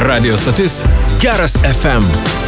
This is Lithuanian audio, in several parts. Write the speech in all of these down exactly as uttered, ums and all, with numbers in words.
Radio stotis Geras F M.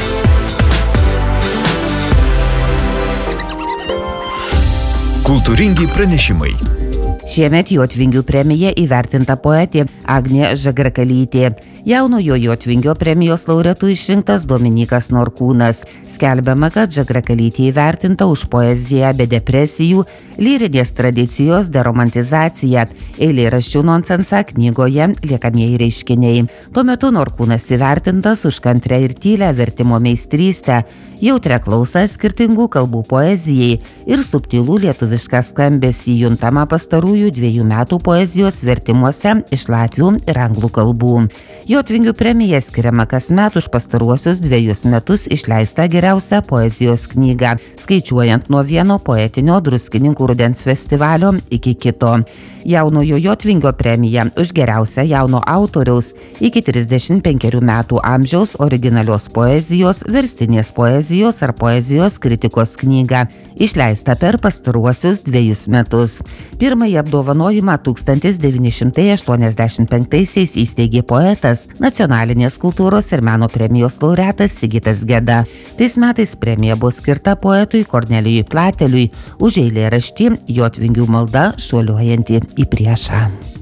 Kultūringi pranešimai. Šiemet Jotvingių premija įvertinta poetė Agnė Žagrakalytė. Jaunojo Jotvingio premijos laureatu išrinktas Dominykas Norkūnas. Skelbiama, kad Žagrakalytė įvertinta už poeziją be depresijų, lyrinės tradicijos deromantizaciją, eilėraščių nonsensą knygoje Liekamieji reiškiniai. Tuo metu Norkūnas įvertintas už kantrią ir tylę vertimo meistrystę, jautrią klausą skirtingų kalbų poezijai ir subtilų lietuvišką skambesį juntamą pastarųjų dviejų metų poezijos vertimuose iš latvių ir anglų kalbų. Jotvingių premija skiriama kasmet už pastaruosius dviejus metus išleistą geriausią poezijos knygą, skaičiuojant nuo vieno poetinio Druskininkų rudens festivalio iki kito. Jaunojo Jotvingio premija už geriausią jauno autoriaus iki trisdešimt penkerių metų amžiaus originalios poezijos, verstinės poezijos ar poezijos kritikos knygą, išleista per pastaruosius dviejus metus. Pirmąjį apdovanojimą tūkstantis devyni šimtai aštuoniasdešimt penktaisiais įsteigė poetas, nacionalinės kultūros ir meno premijos laureatas Sigitas Geda. Tais metais premija buvo skirta poetui Kornelijui Plateliui už eilėraštį Jotvingių malda šuoliuojanti į priešą.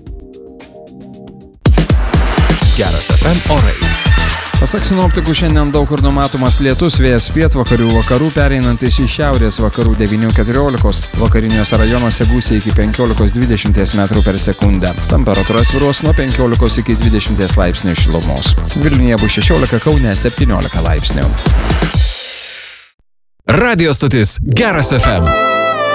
Geras F M orai. Pasak sinoptikų, šiandien daug kur numatomas lietus, vėjas pietvakarių vakarų pereinantis į šiaurės vakarų devynių keturiolikos, vakariniuose rajonuose gūsiai iki penkiolikos dvidešimt metrų per sekundę. Temperatūra svyruos nuo penkiolikos iki dvidešimt laipsnių šilumos. Vilniuje bus šešiolika, Kaune septyniolika laipsnių. Radio stotis Geras F M.